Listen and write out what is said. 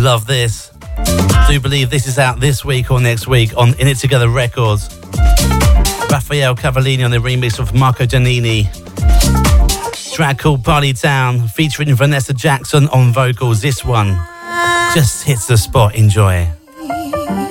Love this. Do believe this is out this week or next week on In It Together Records. Raphael Cavallini on the remix of Marco Giannini. Track called Party Town featuring Vanessa Jackson on vocals. This one just hits the spot. Enjoy.